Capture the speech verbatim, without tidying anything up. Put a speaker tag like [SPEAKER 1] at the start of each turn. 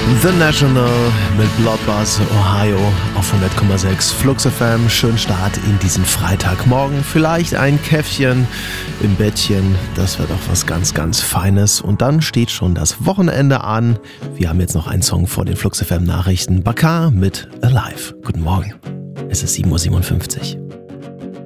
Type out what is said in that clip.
[SPEAKER 1] The National mit Bloodbath Ohio auf hundert Komma sechs Flux F M. Schönen Start in diesen Freitagmorgen. Vielleicht ein Käffchen im Bettchen. Das wird auch was ganz, ganz Feines. Und dann steht schon das Wochenende an. Wir haben jetzt noch einen Song vor den Flux F M Nachrichten. Bakar mit Alive. Guten Morgen. Es ist sieben Uhr siebenundfünfzig.